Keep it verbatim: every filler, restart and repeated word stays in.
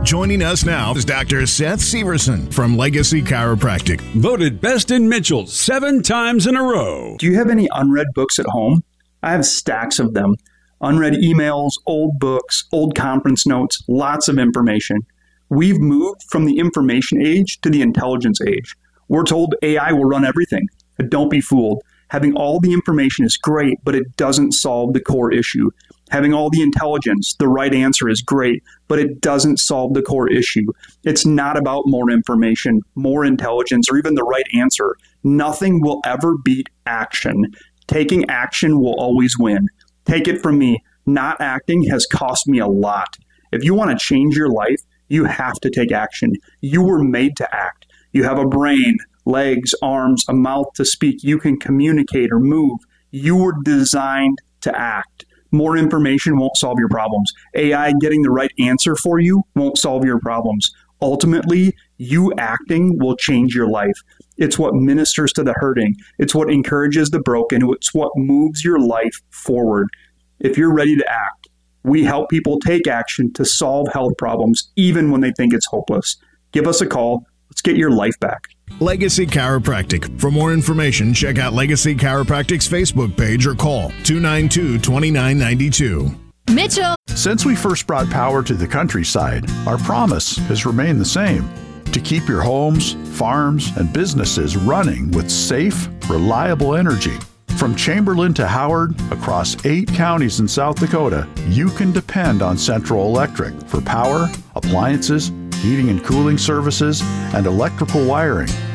Joining us now is Doctor Seth Severson from Legacy Chiropractic. Voted best in Mitchell seven times in a row. Do you have any unread books at home? I have stacks of them. Unread emails, old books, old conference notes, lots of information. We've moved from the information age to the intelligence age. We're told A I will run everything. But don't be fooled. Having all the information is great, but it doesn't solve the core issue. Having all the intelligence, the right answer is great, but it doesn't solve the core issue. It's not about more information, more intelligence, or even the right answer. Nothing will ever beat action. Taking action will always win. Take it from me. Not acting has cost me a lot. If you want to change your life, you have to take action. You were made to act. You have a brain, legs, arms, a mouth to speak. You can communicate or move. You were designed to act. More information won't solve your problems. A I getting the right answer for you won't solve your problems. Ultimately, you acting will change your life. It's what ministers to the hurting. It's what encourages the broken. It's what moves your life forward. If you're ready to act, we help people take action to solve health problems, even when they think it's hopeless. Give us a call. Let's get your life back. Legacy Chiropractic. For more information, check out Legacy Chiropractic's Facebook page or call two nine two, two nine nine two. Mitchell. Since we first brought power to the countryside, our promise has remained the same: to keep your homes, farms, and businesses running with safe, reliable energy. From Chamberlain to Howard, across eight counties in South Dakota, you can depend on Central Electric for power, appliances, heating and cooling services, and electrical wiring.